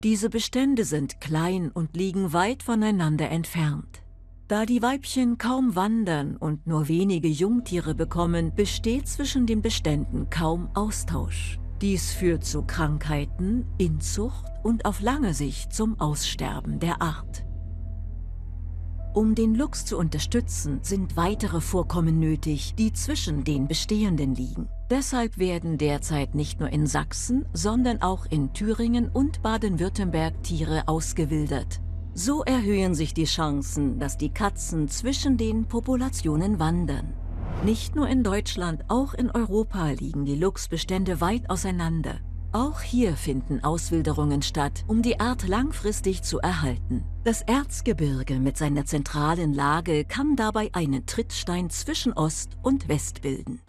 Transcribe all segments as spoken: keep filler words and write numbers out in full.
Diese Bestände sind klein und liegen weit voneinander entfernt. Da die Weibchen kaum wandern und nur wenige Jungtiere bekommen, besteht zwischen den Beständen kaum Austausch. Dies führt zu Krankheiten, Inzucht und auf lange Sicht zum Aussterben der Art. Um den Luchs zu unterstützen, sind weitere Vorkommen nötig, die zwischen den bestehenden liegen. Deshalb werden derzeit nicht nur in Sachsen, sondern auch in Thüringen und Baden-Württemberg Tiere ausgewildert. So erhöhen sich die Chancen, dass die Katzen zwischen den Populationen wandern. Nicht nur in Deutschland, auch in Europa liegen die Luchsbestände weit auseinander. Auch hier finden Auswilderungen statt, um die Art langfristig zu erhalten. Das Erzgebirge mit seiner zentralen Lage kann dabei einen Trittstein zwischen Ost und West bilden.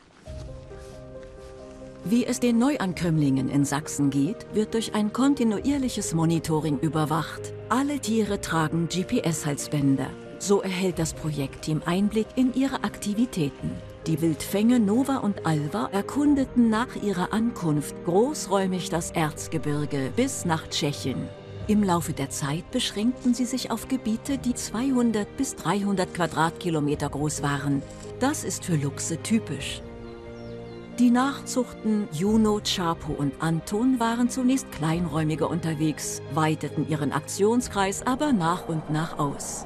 Wie es den Neuankömmlingen in Sachsen geht, wird durch ein kontinuierliches Monitoring überwacht. Alle Tiere tragen G P S-Halsbänder. So erhält das Projektteam Einblick in ihre Aktivitäten. Die Wildfänge Nova und Alva erkundeten nach ihrer Ankunft großräumig das Erzgebirge bis nach Tschechien. Im Laufe der Zeit beschränkten sie sich auf Gebiete, die zweihundert bis dreihundert Quadratkilometer groß waren. Das ist für Luchse typisch. Die Nachzuchten Juno, Chapo und Anton waren zunächst kleinräumiger unterwegs, weiteten ihren Aktionskreis aber nach und nach aus.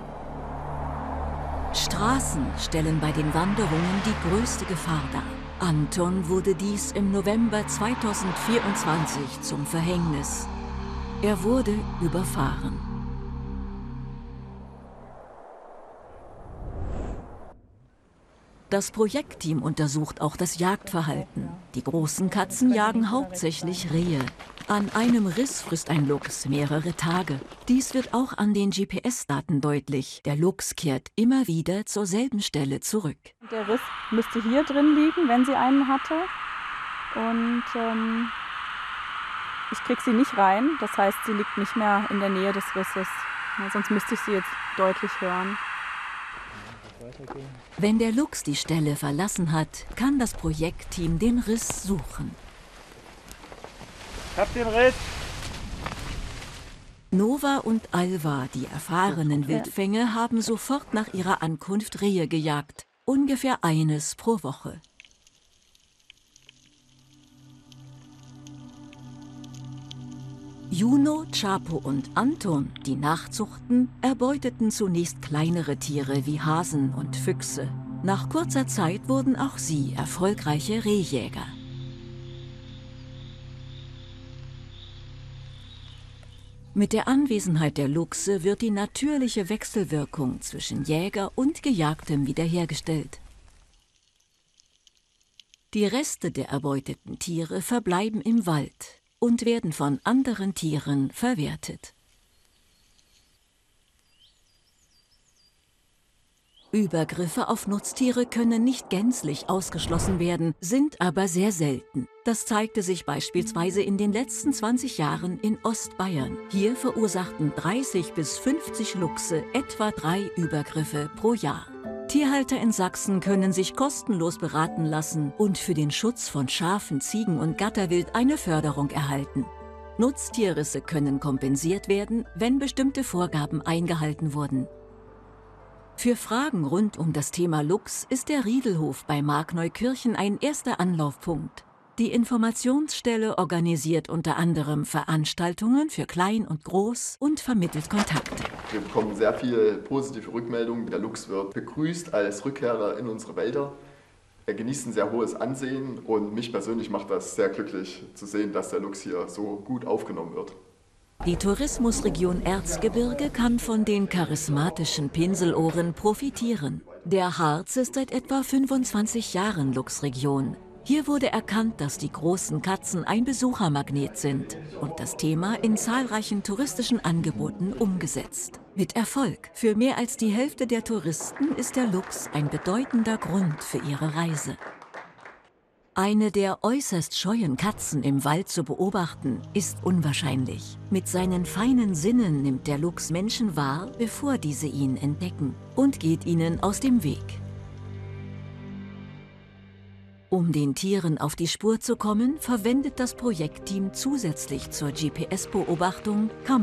Straßen stellen bei den Wanderungen die größte Gefahr dar. Anton wurde dies im November zweitausendvierundzwanzig zum Verhängnis. Er wurde überfahren. Das Projektteam untersucht auch das Jagdverhalten. Die großen Katzen jagen hauptsächlich Rehe. An einem Riss frisst ein Luchs mehrere Tage. Dies wird auch an den G P S-Daten deutlich. Der Luchs kehrt immer wieder zur selben Stelle zurück. Der Riss müsste hier drin liegen, wenn sie einen hatte. Und ähm, ich kriege sie nicht rein. Das heißt, sie liegt nicht mehr in der Nähe des Risses. Ja, sonst müsste ich sie jetzt deutlich hören. Wenn der Luchs die Stelle verlassen hat, kann das Projektteam den Riss suchen. Ich hab den Riss! Nova und Alva, die erfahrenen Wildfänge, haben sofort nach ihrer Ankunft Rehe gejagt. Ungefähr eines pro Woche. Juno, Chapo und Anton, die Nachzuchten, erbeuteten zunächst kleinere Tiere wie Hasen und Füchse. Nach kurzer Zeit wurden auch sie erfolgreiche Rehjäger. Mit der Anwesenheit der Luchse wird die natürliche Wechselwirkung zwischen Jäger und Gejagtem wiederhergestellt. Die Reste der erbeuteten Tiere verbleiben im Wald und werden von anderen Tieren verwertet. Übergriffe auf Nutztiere können nicht gänzlich ausgeschlossen werden, sind aber sehr selten. Das zeigte sich beispielsweise in den letzten zwanzig Jahren in Ostbayern. Hier verursachten dreißig bis fünfzig Luchse etwa drei Übergriffe pro Jahr. Tierhalter in Sachsen können sich kostenlos beraten lassen und für den Schutz von Schafen, Ziegen und Gatterwild eine Förderung erhalten. Nutztierrisse können kompensiert werden, wenn bestimmte Vorgaben eingehalten wurden. Für Fragen rund um das Thema Luchs ist der Riedelhof bei Markneukirchen ein erster Anlaufpunkt. Die Informationsstelle organisiert unter anderem Veranstaltungen für Klein und Groß und vermittelt Kontakte. Wir bekommen sehr viele positive Rückmeldungen. Der Luchs wird begrüßt als Rückkehrer in unsere Wälder. Er genießt ein sehr hohes Ansehen und mich persönlich macht das sehr glücklich zu sehen, dass der Luchs hier so gut aufgenommen wird. Die Tourismusregion Erzgebirge kann von den charismatischen Pinselohren profitieren. Der Harz ist seit etwa fünfundzwanzig Jahren Luchsregion. Hier wurde erkannt, dass die großen Katzen ein Besuchermagnet sind und das Thema in zahlreichen touristischen Angeboten umgesetzt. Mit Erfolg. Für mehr als die Hälfte der Touristen ist der Luchs ein bedeutender Grund für ihre Reise. Eine der äußerst scheuen Katzen im Wald zu beobachten, ist unwahrscheinlich. Mit seinen feinen Sinnen nimmt der Luchs Menschen wahr, bevor diese ihn entdecken, und geht ihnen aus dem Weg. Um den Tieren auf die Spur zu kommen, verwendet das Projektteam zusätzlich zur G P S-Beobachtung Kameras.